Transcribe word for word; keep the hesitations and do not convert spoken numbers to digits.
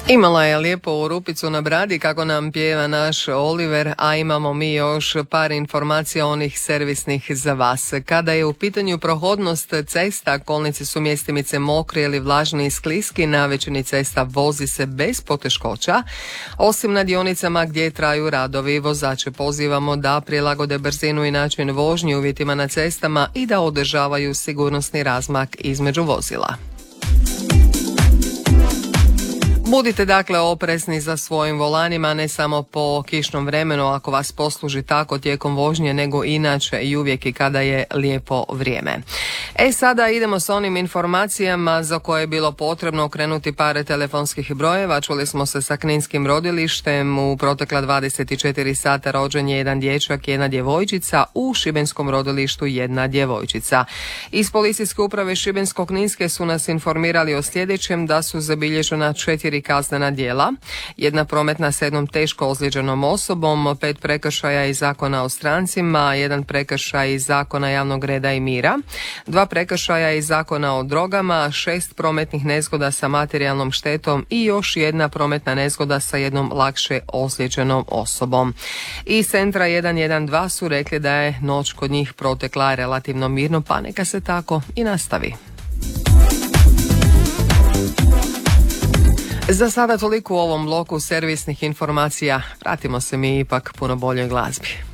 Imala je lijepo rupicu na bradi kako nam pjeva naš Oliver, a imamo mi još par informacija onih servisnih za vas. Kada je u pitanju prohodnost cesta, kolnici su mjestimice mokri ili vlažni i skliski, na većini cesta vozi se bez poteškoća, osim na dionicama gdje traju radovi. Vozače pozivamo da prilagode brzinu i način vožnje uvjetima na cestama i da održavaju sigurnosni razmak između vozila. Budite dakle oprezni za svojim volanima, ne samo po kišnom vremenu ako vas posluži tako tijekom vožnje, nego inače i uvijek i kada je lijepo vrijeme. E sada idemo s onim informacijama za koje je bilo potrebno okrenuti par telefonskih brojeva. Čuli smo se sa kninskim rodilištem. U protekla dvadeset četiri sata rođen je jedan dječak i jedna djevojčica, u šibenskom rodilištu jedna djevojčica. Iz policijske uprave Šibensko-kninske su nas informirali o sljedećem: da su zabilježena četiri kaznena djela, jedna prometna s jednom teško ozlijeđenom osobom, pet prekršaja iz Zakona o strancima, jedan prekršaj iz Zakona javnog reda i mira, dva prekršaja iz Zakona o drogama, šest prometnih nezgoda sa materijalnom štetom i još jedna prometna nezgoda sa jednom lakše ozlijeđenom osobom. Iz centra jedan jedan dva su rekli da je noć kod njih protekla relativno mirno, pa neka se tako i nastavi. Za sada toliko u ovom bloku servisnih informacija. Vratimo se mi ipak puno boljoj glazbi.